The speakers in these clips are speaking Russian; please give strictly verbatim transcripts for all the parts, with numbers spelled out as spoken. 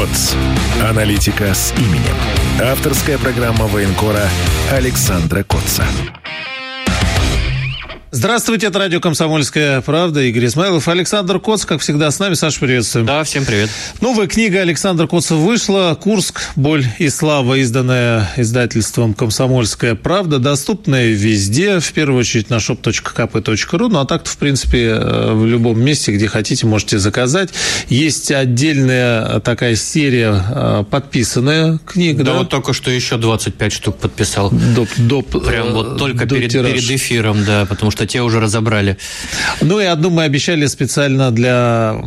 Коц. Аналитика с именем. Авторская программа военкора Александра Котца. Здравствуйте, это радио «Комсомольская правда». Игорь Измайлов, Александр Коц, как всегда, с нами. Саша, приветствуем. Да, всем привет. Новая книга Александра Котца вышла. «Курск. Боль и слава», изданная издательством «Комсомольская правда», доступная везде, в первую очередь на шоп точка ка пэ точка ру. Ну, а так-то, в принципе, в любом месте, где хотите, можете заказать. Есть отдельная такая серия, подписанная книга. Да, да? вот только что еще двадцать пять штук подписал. Доп, доп, Прям вот только перед, тираж. перед эфиром, да, потому что те уже разобрали. Ну и одну мы обещали специально для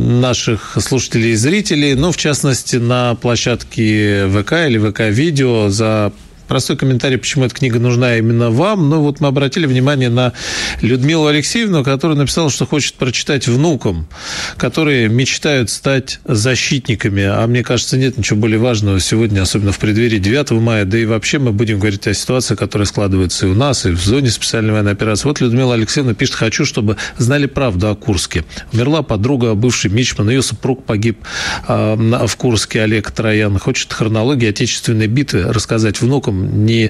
наших слушателей и зрителей, ну, в частности, на площадке ВК или ВК-видео за простой комментарий, почему эта книга нужна именно вам. Ну, вот мы обратили внимание на Людмилу Алексеевну, которая написала, что хочет прочитать внукам, которые мечтают стать защитниками. А мне кажется, нет ничего более важного сегодня, особенно в преддверии девятого мая. Да и вообще мы будем говорить о ситуации, которая складывается и у нас, и в зоне специальной военной операции. Вот Людмила Алексеевна пишет: хочу, чтобы знали правду о Курске. Умерла подруга, бывший мичман, ее супруг погиб э, в Курске, Олег Троян. Хочет хронологию Отечественной битвы рассказать внукам, не,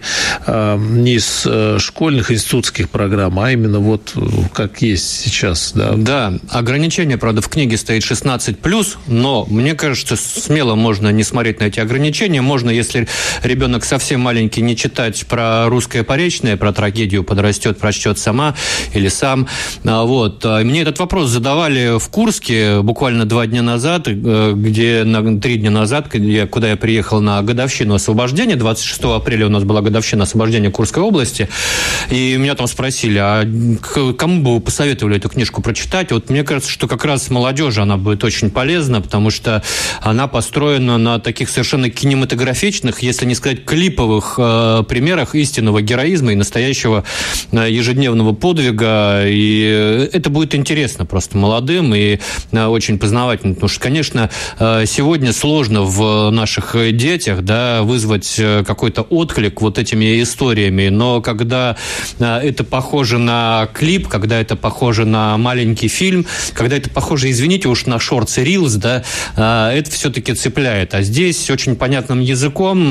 не из школьных институтских программ, а именно вот как есть сейчас. Да, да, ограничение, правда, в книге стоит шестнадцать плюс, но мне кажется, смело можно не смотреть на эти ограничения. Можно, если ребенок совсем маленький, не читать про русское поречное, про трагедию подрастет, прочтет сама или сам. Вот. Мне этот вопрос задавали в Курске буквально два дня назад, где три дня назад, куда я приехал на годовщину освобождения, двадцать шестого апреля у нас была годовщина освобождения Курской области, и меня там спросили, а кому бы вы посоветовали эту книжку прочитать? Вот мне кажется, что как раз молодежи она будет очень полезна, потому что она построена на таких совершенно кинематографичных, если не сказать клиповых э, примерах истинного героизма и настоящего э, ежедневного подвига, и это будет интересно просто молодым и э, очень познавательно, потому что, конечно, э, сегодня сложно в наших детях, да, вызвать какой-то отклик вот этими историями, но когда это похоже на клип, когда это похоже на маленький фильм, когда это похоже, извините уж, на шортс и рилс, да, это все-таки цепляет. А здесь очень понятным языком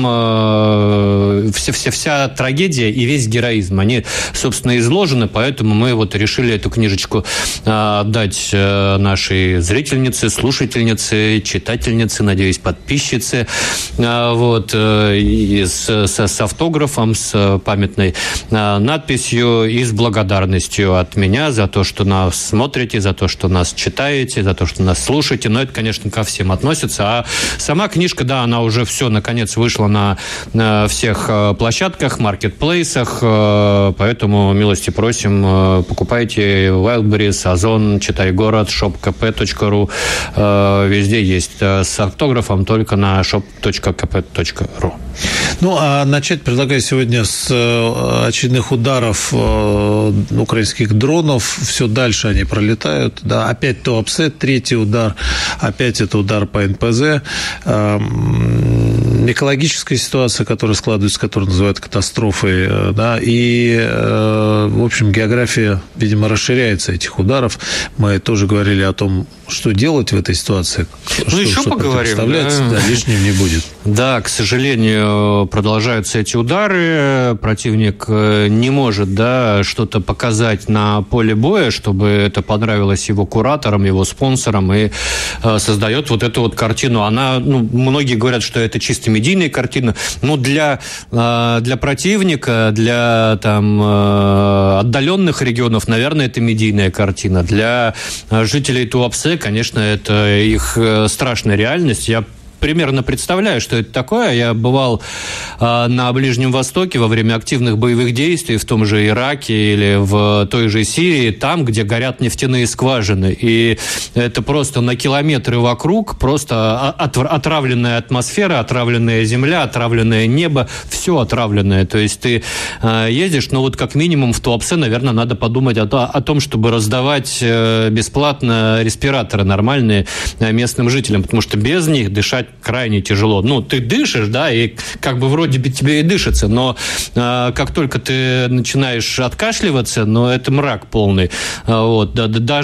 вся, вся, вся трагедия и весь героизм, они, собственно, изложены, поэтому мы вот решили эту книжечку дать нашей зрительнице, слушательнице, читательнице, надеюсь, подписчице, вот, и с, с с автографом, с памятной надписью и с благодарностью от меня за то, что нас смотрите, за то, что нас читаете, за то, что нас слушаете. Но это, конечно, ко всем относится. А сама книжка, да, она уже все, наконец, вышла на, на всех площадках, маркетплейсах, поэтому милости просим, покупайте Wildberries, Озон, Читай город, шоп точка ка пэ точка ру, везде есть с автографом, только на шоп точка ка пэ точка ру. Ну, а начать предлагаю сегодня с очередных ударов украинских дронов. Все дальше они пролетают. Да, опять Туапсе, третий удар. Опять это удар по эн пэ зэ. Экологическая ситуация, которая складывается, которую называют катастрофой. Да, и, в общем, география, видимо, расширяется этих ударов. Мы тоже говорили о том, что делать в этой ситуации. Ну, что, еще что поговорим. Да, да, лишним не будет. Да, к сожалению, продолжаются эти удары. Противник не может, да, что-то показать на поле боя, чтобы это понравилось его кураторам, его спонсорам, и э, создает вот эту вот картину. Она, ну, многие говорят, что это чисто медийная картина, но для, э, для противника, для там, э, отдаленных регионов, наверное, это медийная картина. Для жителей Туапсе, конечно, это их страшная реальность. Я примерно представляю, что это такое. Я бывал э, на Ближнем Востоке во время активных боевых действий в том же Ираке или в той же Сирии, там, где горят нефтяные скважины. И это просто на километры вокруг, просто отравленная атмосфера, отравленная земля, отравленное небо, все отравленное. То есть ты э, ездишь, ну вот как минимум в Туапсе, наверное, надо подумать о, о том, чтобы раздавать э, бесплатно респираторы нормальные э, местным жителям, потому что без них дышать крайне тяжело. Ну, ты дышишь, да, и как бы вроде бы тебе и дышится, но э, как только ты начинаешь откашливаться, ну, это мрак полный. Э, вот, да, даже